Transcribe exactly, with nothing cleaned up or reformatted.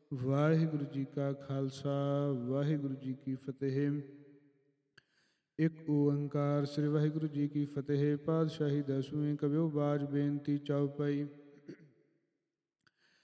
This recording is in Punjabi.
ਵਾਹਿਗੁਰੂ ਜੀ ਕਾ ਖਾਲਸਾ ਵਾਹਿਗੁਰੂ ਜੀ ਕੀ ਫਤਿਹ। ਇੱਕ ਓੰਕਾਰ ਸ੍ਰੀ ਵਾਹਿਗੁਰੂ ਜੀ ਕੀ ਫਤਿਹ। ਪਾਤਸ਼ਾਹੀ ਦਸਵੀਂ ਕਬਿਓ ਬਾਜ ਬੇਨਤੀ ਚਉਪਈ।